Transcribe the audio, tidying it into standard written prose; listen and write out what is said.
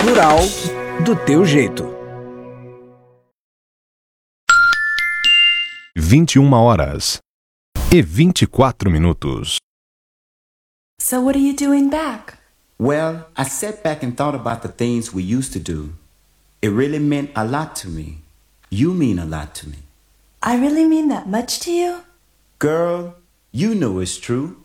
Rural do teu jeito. 21h24. So what are you doing back? Well, I sat back and thought about the things we used to do. It really meant a lot to me. You mean a lot to me. I really mean that much to you? Girl, you know it's true.